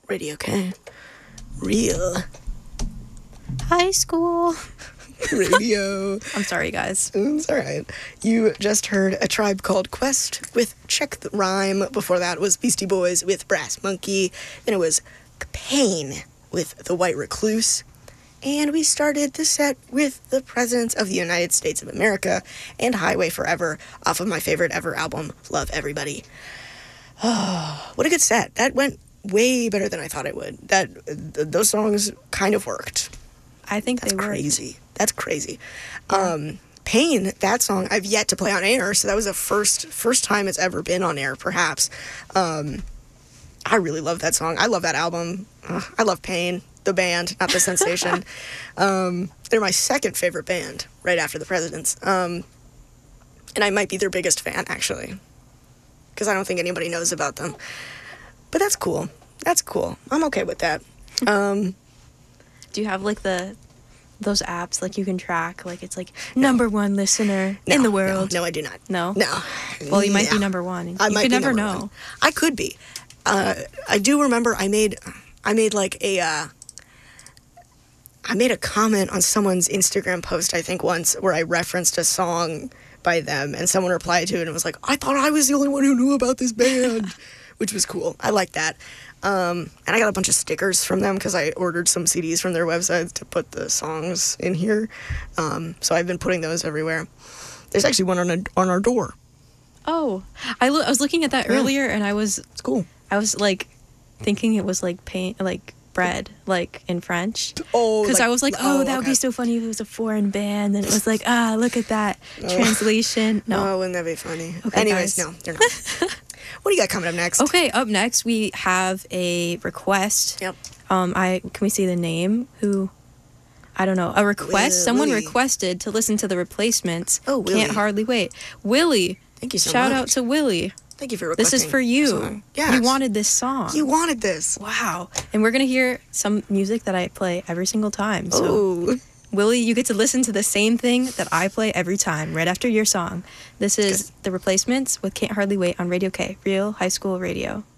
Radio K. Real. High school. Radio. I'm sorry, guys. It's all right. You just heard A Tribe Called Quest with Check the Rhyme. Before that was Beastie Boys with Brass Monkey. Then it was Pain with The White Recluse. And we started the set with the Presidents of the United States of America and Highway Forever off of my favorite ever album, Love Everybody. Oh, what a good set. That went way better than I thought it would. Those songs kind of worked. I think That's they were crazy. That's crazy. Pain, that song I've yet to play on air, so that was the first time it's ever been on air, perhaps. I really love that song. I love that album. I love Pain, the band, not the sensation. They're my second favorite band, right after the Presidents. And I might be their biggest fan, actually, because I don't think anybody knows about them. But that's cool. That's cool. I'm okay with that. Do you have like those apps like you can track like it's like number one listener in the world? No, I do not. No? No. Well, you might be number one. I You might could be never number know. one. I could be. I do remember I made like I made a comment on someone's Instagram post, I think once, where I referenced a song by them, and someone replied to it and was like, I thought I was the only one who knew about this band, which was cool. I like that. And I got a bunch of stickers from them because I ordered some CDs from their website to put the songs in here. So I've been putting those everywhere. There's actually one on our door. Oh, I was looking at that earlier, and It's cool. I was like thinking it was like paint, like bread, like in French. Oh, because I was like, that would okay. be so funny if it was a foreign band, and it was like, look at that translation. No. Oh, wouldn't that be funny? Okay, Anyways, guys. no, they're not. What do you got coming up next? Okay, up next we have a request. Yep. Can we see the name? Who? I don't know. A request. Someone Willie. requested to listen to The Replacements. Oh, Willie. Can't hardly wait. Willie. Thank you so Shout much. out to Willie. Thank you for This requesting. is for you. Song. Yes. You wanted this song. You wanted this. Wow. And we're going to hear some music that I play every single time. So, Oh. Willie, you get to listen to the same thing that I play every time, right after your song. This is The Replacements with Can't Hardly Wait on Radio K, Real High School Radio.